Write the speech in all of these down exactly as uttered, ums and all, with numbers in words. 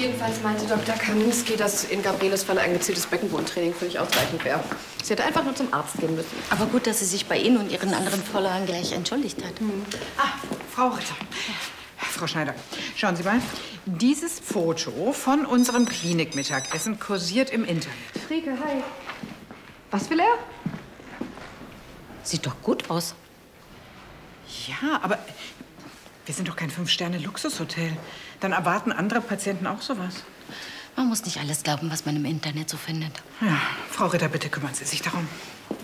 Jedenfalls meinte Doktor Kaminski, dass in Gabrieles Fall ein gezieltes Beckenbodentraining völlig ausreichend wäre. Sie hätte einfach nur zum Arzt gehen müssen. Aber gut, dass sie sich bei Ihnen und Ihren anderen Followern gleich entschuldigt hat. Hm. Ah, Frau Ritter. Frau Schneider, schauen Sie mal. Dieses Foto von unserem Klinikmittagessen kursiert im Internet. Frieke, hi. Was will er? Sieht doch gut aus. Ja, aber wir sind doch kein Fünf-Sterne-Luxushotel. Dann erwarten andere Patienten auch sowas. Man muss nicht alles glauben, was man im Internet so findet. Ja, Frau Ritter, bitte kümmern Sie sich darum.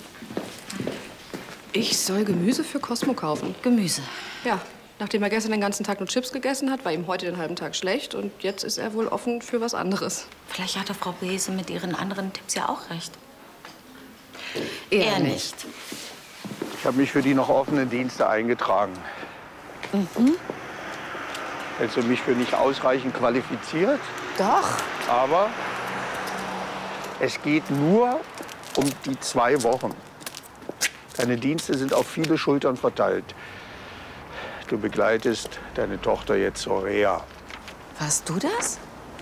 Ich soll Gemüse für Cosmo kaufen. Gemüse? Ja. Nachdem er gestern den ganzen Tag nur Chips gegessen hat, war ihm heute den halben Tag schlecht. Und jetzt ist er wohl offen für was anderes. Vielleicht hatte Frau Bese mit ihren anderen Tipps ja auch recht. Er, er nicht. nicht. Ich habe mich für die noch offenen Dienste eingetragen. Mhm. Hältst du mich für nicht ausreichend qualifiziert? Doch. Aber es geht nur um die zwei Wochen. Deine Dienste sind auf viele Schultern verteilt. Du begleitest deine Tochter jetzt zur Reha. Warst du das?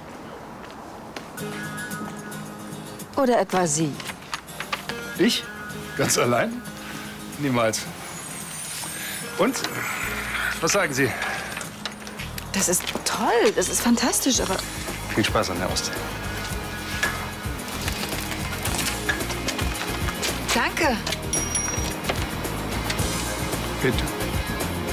Oder etwa sie? Ich? Ganz allein? Niemals. Und? Was sagen Sie? Das ist toll, das ist fantastisch, aber... Viel Spaß an der Ostsee. Danke. Bitte.